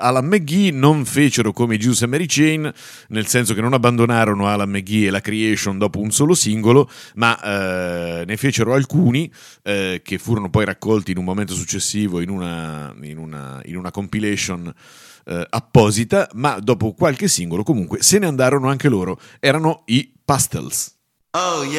Alan McGee non fecero come Juice e Mary Chain, nel senso che non abbandonarono Alan McGee e la Creation dopo un solo singolo, ma ne fecero alcuni che furono poi raccolti in un momento successivo in una compilation apposita, ma dopo qualche singolo comunque se ne andarono anche loro. Erano i Pastels. Oh, yeah.